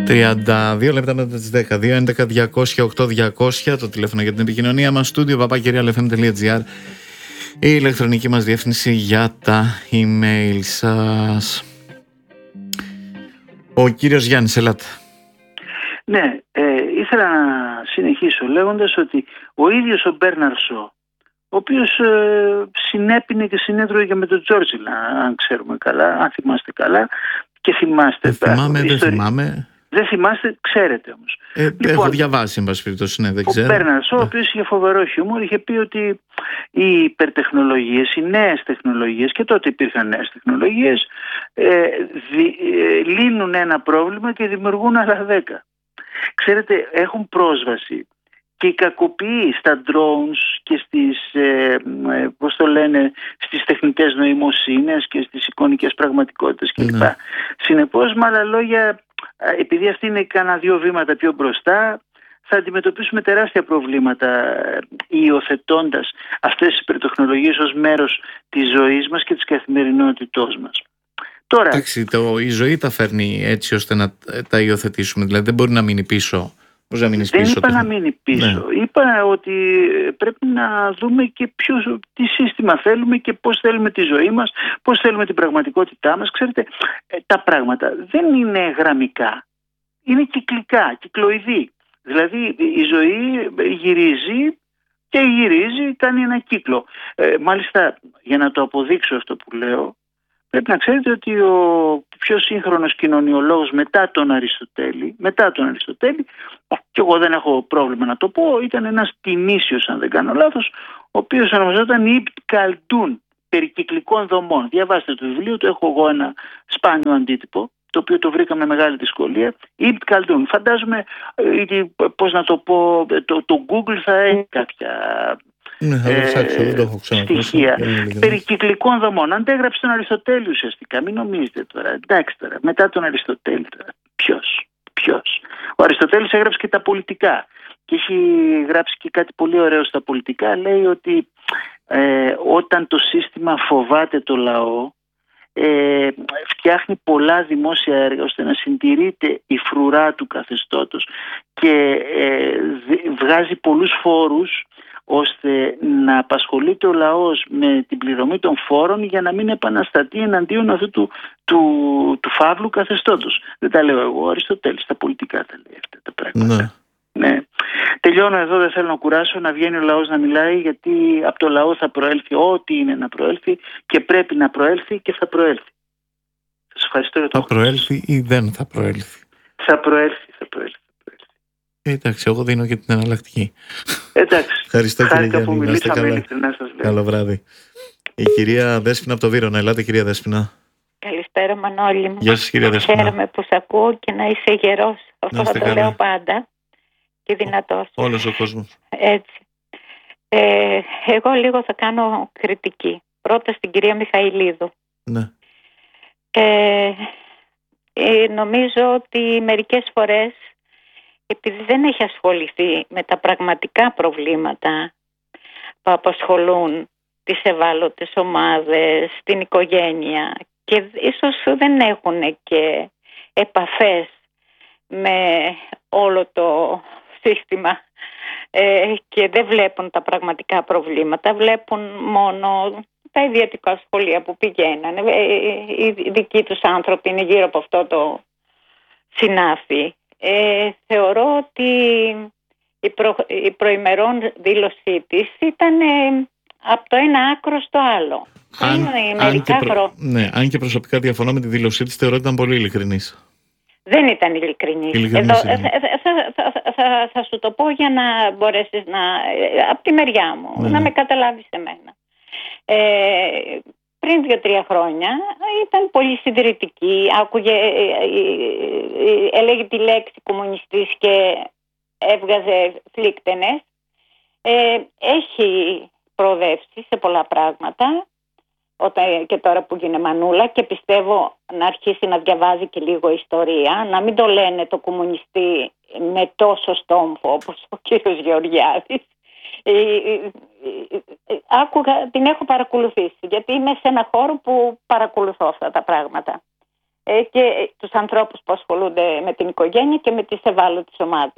32 λεπτά μετά τις 10. 2.11.200.8.200 το τηλέφωνο για την επικοινωνία μας. Στούντιο @realfm.gr, η ηλεκτρονική μας διεύθυνση για τα email σας. Ο κύριος Γιάννης, ελάτε. Ναι, ήθελα να συνεχίσω λέγοντας ότι ο ίδιος ο Μπέρναρντ Σο, ο οποίος συνέπινε και συνέδρωγε με τον Τζόρτζιλ, αν ξέρουμε καλά, αν θυμάστε καλά, και θυμάστε. Δεν θυμάμαι. Δεν θυμάστε, ξέρετε όμως. Έχω διαβάσει, εν πάση περιπτώσει, ναι, δεν ξέρω. Ο Μπέρναρντ Σο, ο οποίος είχε φοβερό χιούμορ, είχε πει ότι οι υπερτεχνολογίες, οι νέες τεχνολογίες, και τότε υπήρχαν νέες τεχνολογίες, λύνουν ένα πρόβλημα και δημιουργούν άλλα 10. Ξέρετε, έχουν πρόσβαση και οι κακοποιοί στα drones και στις τεχνητές νοημοσύνες και στις εικονικές πραγματικότητες κλπ. Ναι. Συνεπώς, με άλλα λόγια, επειδή αυτή είναι κάνα 2 βήματα πιο μπροστά, θα αντιμετωπίσουμε τεράστια προβλήματα υιοθετώντας αυτές τις υπερτεχνολογίες ως μέρος της ζωής μας και της καθημερινότητός μας. Τώρα, εντάξει, η ζωή τα φέρνει έτσι ώστε να τα υιοθετήσουμε, δηλαδή δεν μπορεί να μείνει πίσω. Δεν είπα να μείνει πίσω. Ναι. Είπα ότι πρέπει να δούμε και τι σύστημα θέλουμε και πώς θέλουμε τη ζωή μας, πώς θέλουμε την πραγματικότητά μας. Ξέρετε, τα πράγματα δεν είναι γραμμικά, είναι κυκλικά, κυκλοειδή. Δηλαδή η ζωή γυρίζει και γυρίζει, κάνει ένα κύκλο. Μάλιστα, για να το αποδείξω αυτό που λέω, πρέπει να ξέρετε ότι ο πιο σύγχρονος κοινωνιολόγος μετά τον Αριστοτέλη, και εγώ δεν έχω πρόβλημα να το πω, ήταν ένας Τινήσιος, αν δεν κάνω λάθος, ο οποίος ονομαζόταν Ιμπτ Καλντούν, περί κυκλικών δομών. Διαβάστε το βιβλίο του, έχω εγώ ένα σπάνιο αντίτυπο, το οποίο το βρήκα με μεγάλη δυσκολία. Ιμπτ Καλντούν. Φαντάζομαι, πώς να το πω, το Google θα έχει κάποια... Ναι, θα το ψάξω, δεν το έχω στοιχεία περί κυκλικών δομών. Αντέγραψε τον Αριστοτέλη ουσιαστικά. Μην νομίζετε τώρα. Εντάξει τώρα, μετά τον Αριστοτέλη τώρα. Ποιος. Ο Αριστοτέλης έγραψε και τα πολιτικά. Και έχει γράψει και κάτι πολύ ωραίο στα πολιτικά. Λέει ότι όταν το σύστημα φοβάται το λαό, φτιάχνει πολλά δημόσια έργα ώστε να συντηρείται η φρουρά του καθεστώτος και βγάζει πολλούς φόρους ώστε να απασχολείται ο λαός με την πληρωμή των φόρων για να μην επαναστατεί εναντίον αυτού του φαύλου καθεστώτος. Δεν τα λέω εγώ, ο Αριστοτέλης, τα πολιτικά τα λέει αυτά τα πράγματα. Ναι. Τελειώνω εδώ, δεν θέλω να κουράσω, να βγαίνει ο λαός να μιλάει, γιατί από το λαό θα προέλθει ό,τι είναι να προέλθει και πρέπει να προέλθει και θα προέλθει. Σας ευχαριστώ για το θα προέλθει ή δεν θα προέλθει? Θα προέλθει. Εντάξει, εγώ δίνω και την εναλλακτική. Εντάξει. Ευχαριστώ, κύριε Γιάννη. Που μιλήσαμε, ειλικρινά σας λέω. Καλό βράδυ. Η κυρία Δέσποινα από το Βύρωνα. Ελάτε, κυρία Δέσποινα. Καλησπέρα, Μανώλη μου. Γεια σας, κυρία Δέσποινα. Χαίρομαι που σε ακούω και να είσαι γερός. Αυτό θα το λέω πάντα. Και δυνατός. Όλος ο κόσμος. Έτσι. Εγώ λίγο θα κάνω κριτική. Πρώτα στην κυρία Μιχαηλίδου. Ναι. Νομίζω ότι μερικές φορές, επειδή δεν έχει ασχοληθεί με τα πραγματικά προβλήματα που απασχολούν τις ευάλωτες ομάδες, την οικογένεια, και ίσως δεν έχουν και επαφές με όλο το σύστημα και δεν βλέπουν τα πραγματικά προβλήματα, βλέπουν μόνο τα ιδιωτικά σχολεία που πηγαίνανε. Οι δικοί τους άνθρωποι είναι γύρω από αυτό το συνάφι. Θεωρώ ότι η προημερών δήλωσή της ήταν από το ένα άκρο στο άλλο. Αν και προσωπικά διαφωνώ με τη δήλωσή της, θεωρώ ότι ήταν πολύ ειλικρινής. Δεν ήταν ειλικρινής. Εδώ, θα σου το πω για να μπορέσεις από τη μεριά μου, να με καταλάβεις εμένα. Πριν 2-3 χρόνια ήταν πολύ συντηρητική, έλεγε τη λέξη κομμουνιστής και έβγαζε φλίκτενες. Έχει προοδεύσει σε πολλά πράγματα και τώρα που γίνει μανούλα, και πιστεύω να αρχίσει να διαβάζει και λίγο ιστορία, να μην το λένε το κομμουνιστή με τόσο στόμφο όπως ο κύριος Γεωργιάδης. Την έχω παρακολουθήσει, γιατί είμαι σε ένα χώρο που παρακολουθώ αυτά τα πράγματα. και τους ανθρώπους που ασχολούνται με την οικογένεια και με τις ευάλωτες ομάδες.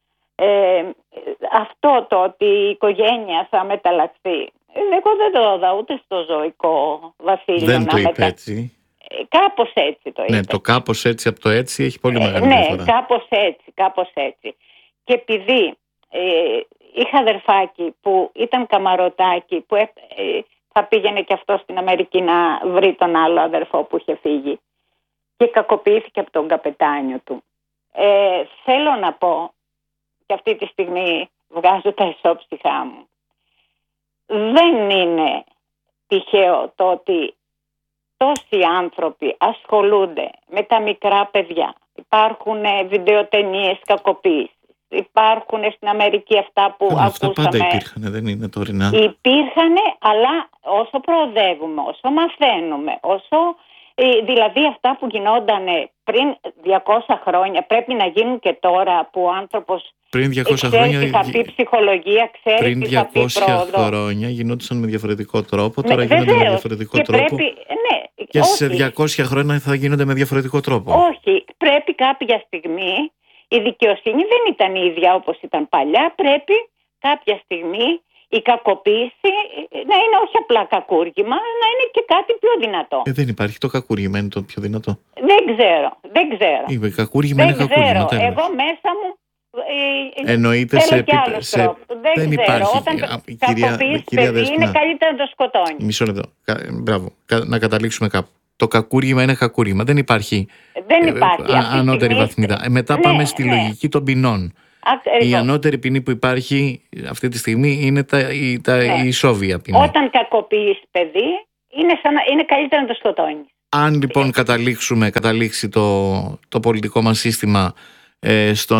Αυτό το ότι η οικογένεια θα μεταλλαχθεί, εγώ δεν το είδα ούτε στο ζωικό βασίλειο. Δεν το είπε έτσι. Κάπως έτσι το είπε. Ναι, το κάπως έτσι από το έτσι έχει πολύ μεγάλη διαφορά. Ναι, κάπως έτσι. Και επειδή είχα αδερφάκι που ήταν καμαρωτάκι, που θα πήγαινε και αυτό στην Αμερική να βρει τον άλλο αδερφό που είχε φύγει και κακοποιήθηκε από τον καπετάνιο του. Θέλω να πω, και αυτή τη στιγμή βγάζω τα ισόψυχά μου, δεν είναι τυχαίο το ότι τόσοι άνθρωποι ασχολούνται με τα μικρά παιδιά. Υπάρχουν βιντεοτενίες κακοποίησης. Υπάρχουν στην Αμερική αυτά που ακούσαμε. Αυτά πάντα υπήρχαν, δεν είναι τωρινά. Υπήρχαν, αλλά όσο προοδεύουμε, όσο μαθαίνουμε, δηλαδή αυτά που γινόταν πριν 200 χρόνια πρέπει να γίνουν και τώρα, που ο άνθρωπος πριν 200 ξέρει τι θα πει ψυχολογία, ξέρει τι θα πει πρόοδο. Πριν 200 χρόνια γινόντουσαν με διαφορετικό τρόπο, τώρα γίνονται με διαφορετικό τρόπο. Και σε 200 χρόνια θα γίνονται με διαφορετικό τρόπο. Όχι, πρέπει κάποια στιγμή η δικαιοσύνη δεν ήταν η ίδια όπως ήταν παλιά. Πρέπει κάποια στιγμή η κακοποίηση να είναι όχι απλά κακούργημα, να είναι και κάτι πιο δυνατό. Δεν υπάρχει. Το κακούργημα είναι το πιο δυνατό. Δεν ξέρω. Η κακούργημα είναι κακούργημα. Εγώ μέσα μου εννοείται σε επίπεδο. Δεν υπάρχει. Όταν κακοποιείς παιδί είναι καλύτερα να το σκοτώνει. Μισό λεπτό. Μπράβο. Να καταλήξουμε κάπου. Το κακούργημα είναι κακούργημα. Δεν υπάρχει ανώτερη βαθμίδα. Μετά πάμε στη λογική των ποινών. Η ανώτερη ποινή που υπάρχει αυτή τη στιγμή είναι η ισόβια ποινή. Όταν κακοποιείς παιδί είναι καλύτερα να το σκοτώνει. Αν λοιπόν καταλήξει το πολιτικό μας σύστημα στο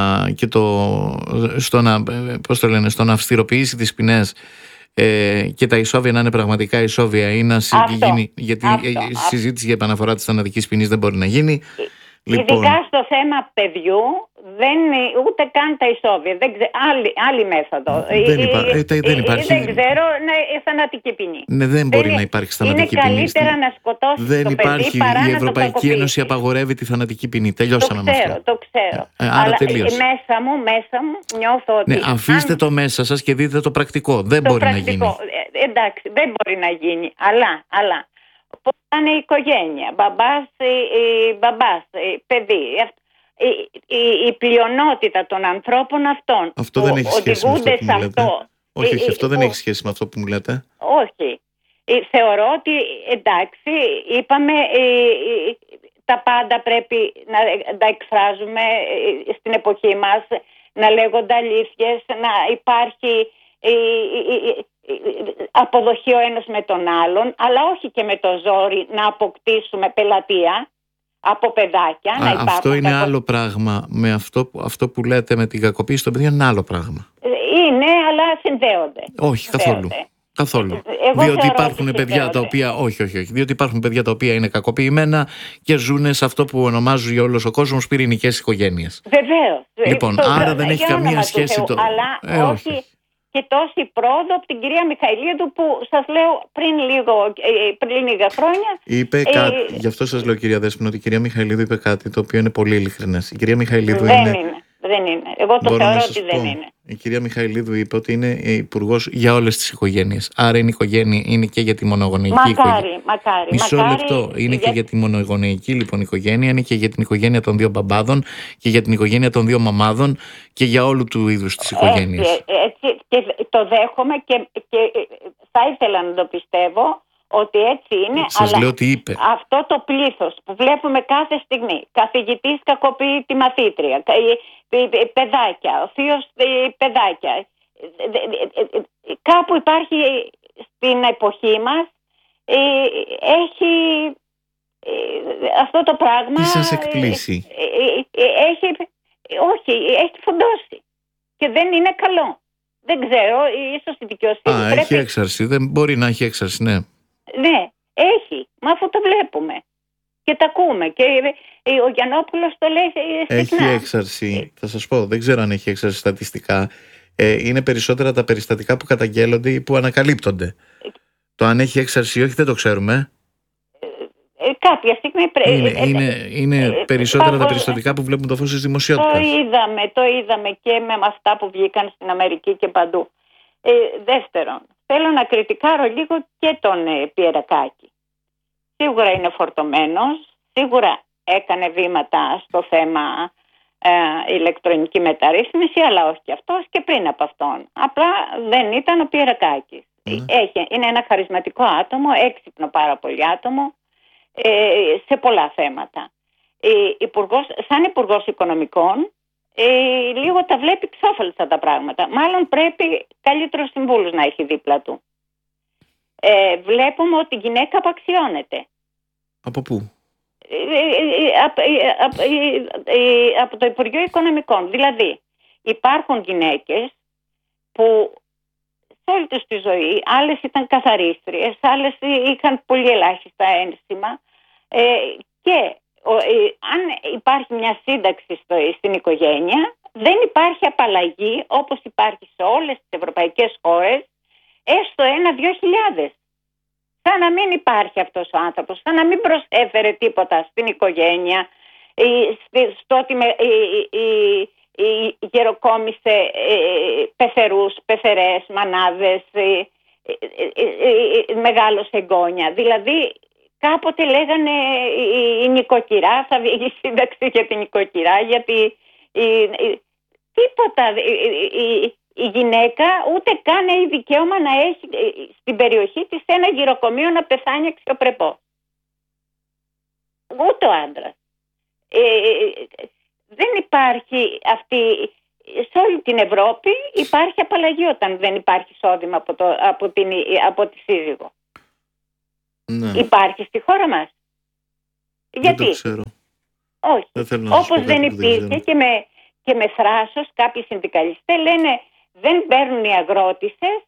να αυστηροποιήσει τις ποινές και τα ισόβια να είναι πραγματικά ισόβια ή να γίνει, γιατί η συζήτηση για επαναφορά της θανατικής ποινής δεν μπορεί να γίνει. Ειδικά στο θέμα παιδιού, ούτε καν τα ισόβια. Άλλη μέθοδο. Δεν υπάρχει. Δεν ξέρω, θανατική ποινή. Ναι, δεν μπορεί να υπάρξει θανατική ποινή. Είναι καλύτερα να σκοτώσει το παιδί παρά να το κακοποιήσει. Η Ευρωπαϊκή Ένωση απαγορεύει τη θανατική ποινή. Τελειώσαμε με αυτό. Το ξέρω. Άρα τελείωσε. Μέσα μου νιώθω ότι... Ναι, αφήστε το μέσα σας και δείτε το πρακτικό. Δεν μπορεί να γίνει. Εντάξει, δεν μπορεί να γίνει. Αλλά πώς είναι η οικογένεια, μπαμπάς, παιδί, η πλειονότητα των ανθρώπων αυτών αυτό δεν έχει σχέση με αυτό που μου λέτε. Όχι, αυτό δεν έχει σχέση με αυτό που μου λέτε. Όχι. Θεωρώ ότι εντάξει, είπαμε τα πάντα πρέπει να τα εκφράζουμε στην εποχή μας, να λέγονται αλήθειες, να υπάρχει αποδοχή ο ένας με τον άλλον, αλλά όχι και με το ζόρι να αποκτήσουμε πελατεία από παιδάκια. Αυτό είναι άλλο πράγμα. Με αυτό που λέτε με την κακοποίηση των παιδιών είναι άλλο πράγμα. Είναι, αλλά συνδέονται. Όχι, καθόλου. Διότι υπάρχουν παιδιά τα οποία. Όχι. Διότι υπάρχουν παιδιά τα οποία είναι κακοποιημένα και ζουν σε αυτό που ονομάζουν για όλος ο κόσμος πυρηνικές οικογένειες. Βεβαίως. Λοιπόν, άρα δεν έχει καμία σχέση το. Αλλά όχι. Και τόση πρόοδο από την κυρία Μιχαηλίδου που σας λέω πριν λίγα χρόνια. Είπε κάτι, γι' αυτό σας λέω κυρία Δέσποινα, ότι η κυρία Μιχαηλίδου είπε κάτι το οποίο είναι πολύ ειλικρινές. Η κυρία Μιχαηλίδου δεν είναι. Εγώ το θεωρώ ότι δεν είναι. Η κυρία Μιχαηλίδου είπε ότι είναι υπουργός για όλες τις οικογένειες. Άρα είναι οικογένεια, είναι και για τη μονογονεϊκή οικογένεια. Μακάρι. Μισό λεπτό. Είναι και για τη μονογονεϊκή λοιπόν οικογένεια, είναι και για την οικογένεια των δύο μπαμπάδων και για την οικογένεια των δύο μαμάδων και για όλου του είδους τις οικογένειες. Έτσι, και το δέχομαι και θα ήθελα να το πιστεύω ότι έτσι είναι. Σας αλλά λέω τι είπε. Αυτό το πλήθος που βλέπουμε κάθε στιγμή, καθηγητής κακοποιεί τη μαθήτρια, παιδάκια, ο θείος παιδάκια, κάπου υπάρχει στην εποχή μας, έχει αυτό το πράγμα. Τι σας εκπλήσει? Έχει φοντώσει και δεν είναι καλό. Δεν ξέρω, ίσως η δικαιοσύνη έχει έξαρση, δεν μπορεί να έχει έξαρση, ναι. Ναι, έχει, μα αυτό το βλέπουμε και τα ακούμε και ο Γιαννόπουλος το λέει συχνά. Έχει έξαρση, θα σας πω, δεν ξέρω αν έχει έξαρση στατιστικά. Είναι περισσότερα τα περιστατικά που καταγγέλλονται ή που ανακαλύπτονται. Το αν έχει έξαρση ή όχι δεν το ξέρουμε. κάποια στιγμή είναι περισσότερα τα περιστατικά που βλέπουν το φως της δημοσιότητας. Το είδαμε και με αυτά που βγήκαν στην Αμερική και παντού. Δεύτερον, θέλω να κριτικάρω λίγο και τον Πιερακάκη. Σίγουρα είναι φορτωμένος, σίγουρα έκανε βήματα στο θέμα ηλεκτρονική μεταρρύθμιση, αλλά όχι και αυτός και πριν από αυτόν. Απλά δεν ήταν ο Πιερακάκης. Είναι ένα χαρισματικό άτομο, έξυπνο πάρα πολύ άτομο σε πολλά θέματα. Σαν υπουργός οικονομικών λίγο τα βλέπει ξόφαλτσα τα πράγματα. Μάλλον πρέπει καλύτερους συμβούλους να έχει δίπλα του. Βλέπουμε ότι η γυναίκα απαξιώνεται. Από πού? Από το Υπουργείο Οικονομικών. Δηλαδή υπάρχουν γυναίκες που σε όλη τους τη ζωή, άλλες ήταν καθαρίστριες, άλλες είχαν πολύ ελάχιστα ένσημα και αν υπάρχει μια σύνταξη στην οικογένεια, δεν υπάρχει απαλλαγή όπως υπάρχει σε όλες τις ευρωπαϊκές χώρες, έστω 1-2 χιλιάδες. Σαν να μην υπάρχει αυτός ο άνθρωπος, σαν να μην προσέφερε τίποτα στην οικογένεια, στο ότι γεροκόμισε πεθερούς, πεθερές, μανάδες, μεγάλος εγγόνια. Δηλαδή κάποτε λέγανε η νοικοκυρά, θα βγει η σύνταξη για την νοικοκυρά, γιατί τίποτα. Η γυναίκα ούτε καν έχει δικαίωμα να έχει στην περιοχή της ένα γυροκομείο να πεθάνει αξιοπρεπώς. Ούτε ο άντρας. Δεν υπάρχει αυτή, σε όλη την Ευρώπη υπάρχει απαλλαγή όταν δεν υπάρχει εισόδημα από τη σύζυγο. Ναι. Υπάρχει στη χώρα μας? Γιατί? Δεν το ξέρω. Όχι. Όπως δεν υπήρχε και με θράσος κάποιοι συνδικαλιστές λένε δεν παίρνουν οι αγρότησες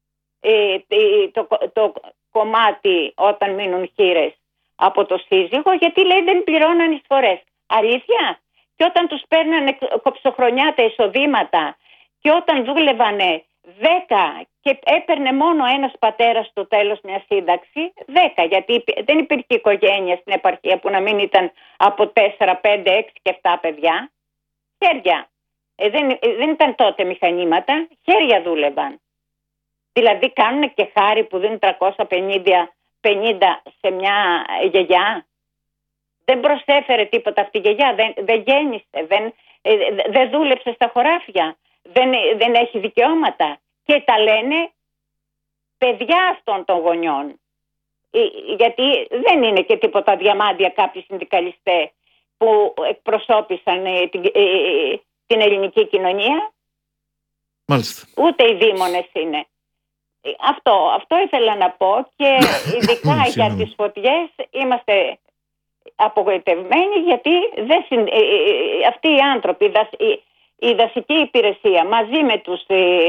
το κομμάτι όταν μείνουν χήρες από το σύζυγο, γιατί λέει δεν πληρώναν εισφορές. Αλήθεια? Και όταν τους παίρνανε κοψοχρονιά τα εισοδήματα και όταν δούλευανε 10 και έπαιρνε μόνο ένας πατέρας στο τέλος μια σύνταξη, 10, γιατί δεν υπήρχε οικογένεια στην επαρχία που να μην ήταν από 4, 5, 6 και 7 παιδιά. Χέρια. Δεν ήταν τότε μηχανήματα, χέρια δούλευαν. Δηλαδή κάνουν και χάρη που δίνουν 350 σε μια γιαγιά. Δεν προσέφερε τίποτα αυτή η γιαγιά, δεν γέννησε, δεν δούλεψε στα χωράφια, δεν έχει δικαιώματα. Και τα λένε παιδιά αυτών των γονιών. Γιατί δεν είναι και τίποτα διαμάντια κάποιοι συνδικαλιστές που εκπροσώπησαν την ελληνική κοινωνία. Μάλιστα. Ούτε οι δήμονες είναι. Αυτό ήθελα να πω και ειδικά για τις φωτιές είμαστε απογοητευμένοι, γιατί αυτοί οι άνθρωποι, η δασική υπηρεσία μαζί με τους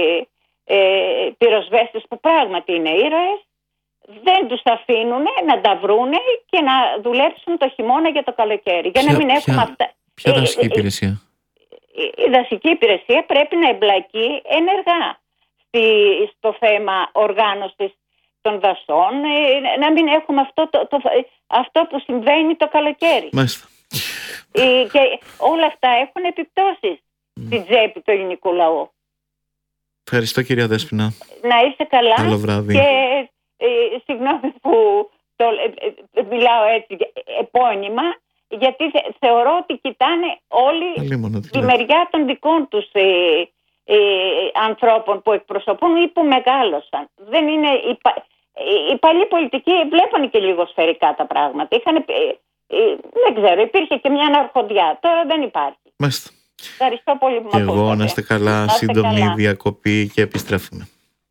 πυροσβέστες που πράγματι είναι ήρωες, δεν τους αφήνουν να τα βρούνε και να δουλέψουν το χειμώνα για το καλοκαίρι. Για να μην έχουμε αυτά. Ποια δασική υπηρεσία? Η δασική υπηρεσία πρέπει να εμπλακεί ενεργά στο θέμα οργάνωσης των δασών, να μην έχουμε αυτό που συμβαίνει το καλοκαίρι. Μάλιστα. Και όλα αυτά έχουν επιπτώσεις στην τσέπη του ελληνικού λαού. Ευχαριστώ κυρία Δέσποινα. Να είστε καλά. Καλό βράδυ. Και συγγνώμη που μιλάω έτσι επώνυμα, γιατί θεωρώ ότι κοιτάνε όλοι τη μεριά των δικών τους ανθρώπων που εκπροσωπούν ή που μεγάλωσαν. Δεν είναι οι παλιοί πολιτικοί βλέπουν και λίγο σφαιρικά τα πράγματα. Δεν ξέρω, υπήρχε και μια αναρχοντιά. Τώρα δεν υπάρχει. Μάλιστα. Ευχαριστώ πολύ που με ακούσατε. Εγώ να είστε καλά, σύντομη διακοπή και επιστρέφουμε.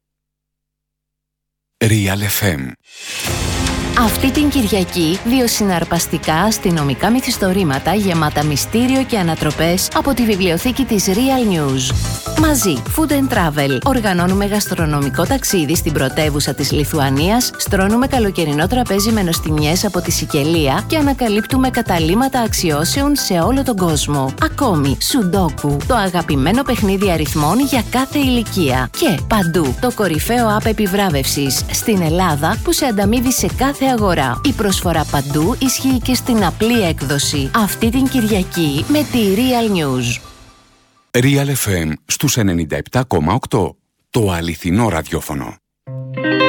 Real FM. Αυτή την Κυριακή, 2 συναρπαστικά αστυνομικά μυθιστορήματα γεμάτα μυστήριο και ανατροπές από τη βιβλιοθήκη της Real News. Μαζί, Food and Travel. Οργανώνουμε γαστρονομικό ταξίδι στην πρωτεύουσα της Λιθουανίας, στρώνουμε καλοκαιρινό τραπέζι με νοστιμιές από τη Σικελία και ανακαλύπτουμε καταλύματα αξιώσεων σε όλο τον κόσμο. Ακόμη, Σουντόκου, το αγαπημένο παιχνίδι αριθμών για κάθε ηλικία. Και παντού, το κορυφαίο app επιβράβευσης στην Ελλάδα που σε ανταμείβει σε κάθε αγορά. Η προσφορά παντού ισχύει και στην απλή έκδοση. Αυτή την Κυριακή με τη Real News. Real FM στους 97,8. Το αληθινό ραδιόφωνο.